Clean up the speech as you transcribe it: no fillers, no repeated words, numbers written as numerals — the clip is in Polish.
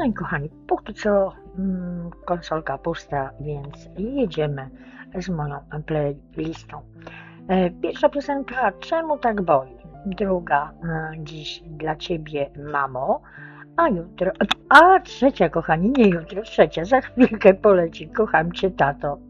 i kochani, póki co konsolka pusta, więc jedziemy z moją playlistą. Pierwsza piosenka, Czemu tak boli? Druga, Dziś dla Ciebie, mamo. A jutro, a trzecia, kochani, nie jutro, trzecia, za chwilkę poleci, Kocham Cię, tato.